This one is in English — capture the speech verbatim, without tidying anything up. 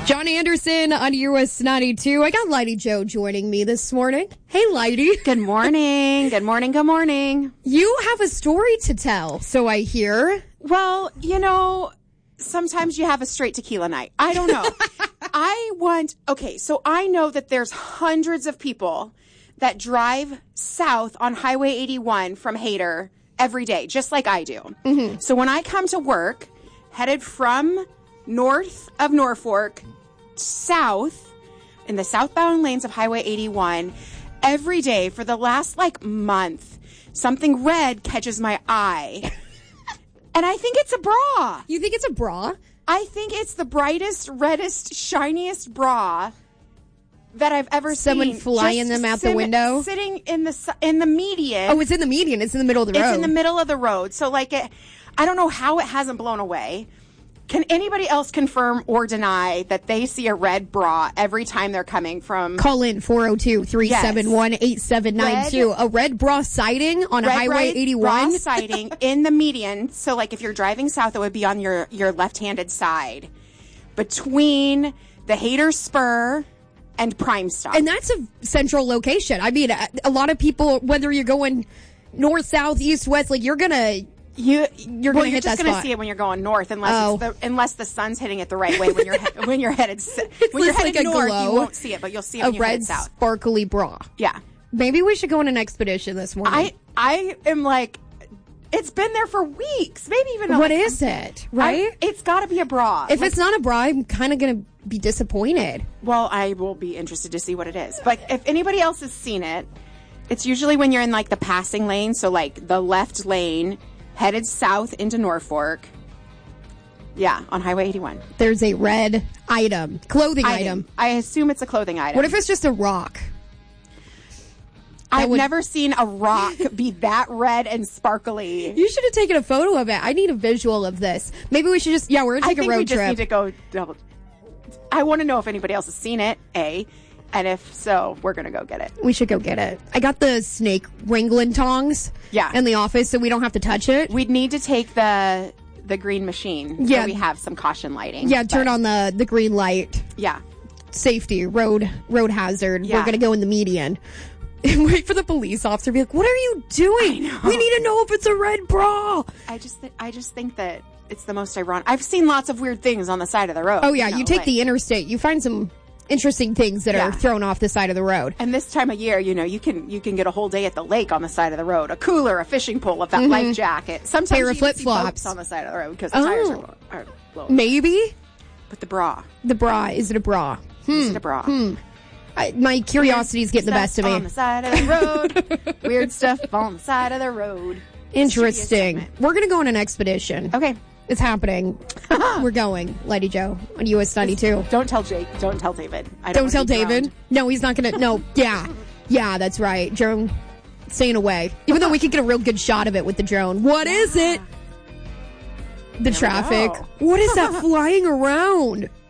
John Anderson on U S ninety-two. I got Lighty Joe joining me this morning. Hey, Lighty. Good morning. Good morning. Good morning. You have a story to tell, so I hear. Well, you know, sometimes you have a straight tequila night. I don't know. I want, okay, so I know that there's hundreds of people that drive south on Highway eighty-one from Hayter every day, just like I do. Mm-hmm. So when I come to work, headed from north of Norfolk, south, in the southbound lanes of Highway eighty-one, every day for the last, like, month, something red catches my eye. And I think it's a bra. You think it's a bra? I think it's the brightest, reddest, shiniest bra that I've ever Someone seen. Someone flying Just them out sim- the window? Sitting in the su- in the median. Oh, it's in the median. It's in the middle of the road. It's in the middle of the road. So, like, it, I don't know how it hasn't blown away. Can anybody else confirm or deny that they see a red bra every time they're coming from... Call in four oh two, three seven one, eight seven nine two. A red bra sighting on red Highway eighty-one? Bra sighting in the median. So, like, if you're driving south, it would be on your, your left-handed side. Between the Hayter Spur and Prime Stop. And that's a central location. I mean, a, a lot of people, whether you're going north, south, east, west, like, you're going to... You, you're well, going to hit just that gonna spot. see it when you're going north, unless Oh. it's the, unless the sun's hitting it the right way when you're he- when you're headed It's when you're just headed like a north. glow. You won't see it, but you'll see it A when you're red headed south. sparkly bra. Yeah, Maybe we should go on an expedition this morning. I I am like, it's been there for weeks, maybe even. What like, is it? Right? I, it's got to be a bra. if Like, it's not a bra, I'm kind of going to be disappointed. well, I will be interested to see what it is. But if anybody else has seen it, it's usually when you're in like the passing lane, so like the left lane. Headed south into Norfolk. Yeah, on Highway eighty-one. There's a red item, clothing item. I assume it's a clothing item. What if it's just a rock? I've would- never seen a rock be that red and sparkly. You should have taken a photo of it. I need a visual of this. Maybe we should just, yeah, we're going to I take think a road we just trip. need to go double. I want to know if anybody else has seen it, A. And if so, we're going to go get it. We should go get it. I got the snake wrangling tongs Yeah. in the office so we don't have to touch it. We'd need to take the the green machine. Yeah. So we have some caution lighting. Yeah, turn but- on the, the green light. Yeah. Safety, road road hazard. Yeah. We're going to go in the median. And wait for the police officer to be like, what are you doing? I know. We need to know if it's a red bra. I just, th- I just think that it's the most ironic. I've seen lots of weird things on the side of the road. Oh, yeah. know, You take like- the interstate. You find some interesting things that Yeah. are thrown off the side of the road. And this time of year, you know, you can you can get a whole day at the lake on the side of the road, a cooler, a fishing pole, of that life jacket. Sometimes Pair you of even see flip-flops. boats on the side of the road because the tires Oh. are, are blowing. Maybe But the bra, the bra. Is it a bra? is it a bra? I, my curiosity is getting the best of Stuff on me. the side of the road, weird stuff on the side of the road. Interesting. Studio We're going to go on an expedition. Okay, It's happening. We're going, Lady Joe, on U S ninety-two. don't tell Jake. Don't tell David. I Don't wanna tell be David. drowned. No, he's not going to. No, yeah. Yeah, that's right. Drone staying away. Even though we could get a real good shot of it with the drone. What is it? The Never traffic. know. What is that flying around?